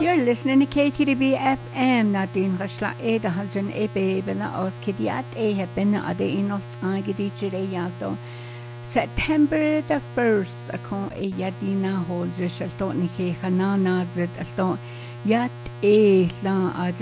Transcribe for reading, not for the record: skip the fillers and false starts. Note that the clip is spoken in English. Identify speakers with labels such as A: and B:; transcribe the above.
A: You're listening to KTDB FM Nadine Rashla Eda Haljan Ebe Bella Os Kidiat Eheben Ade Inot Agidi Yato September the 1st Akon Yadina Holder Shalton Nike Hanana Zet Alton Yat La